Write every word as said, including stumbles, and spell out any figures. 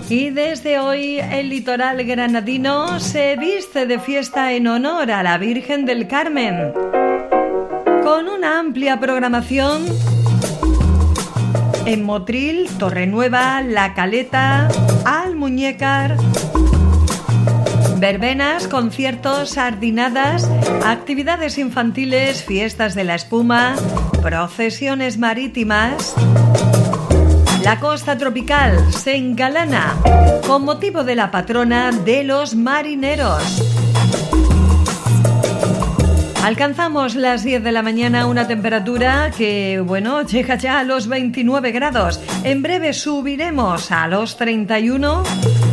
Y desde hoy el litoral granadino se viste de fiesta en honor a la Virgen del Carmen, con una amplia programación en Motril, Torrenueva, La Caleta, Almuñécar. Verbenas, conciertos, sardinadas, actividades infantiles, fiestas de la espuma, procesiones marítimas. La costa tropical se engalana con motivo de la patrona de los marineros. Alcanzamos las diez de la mañana, una temperatura que, bueno, llega ya a los veintinueve grados. En breve subiremos a los treinta y uno.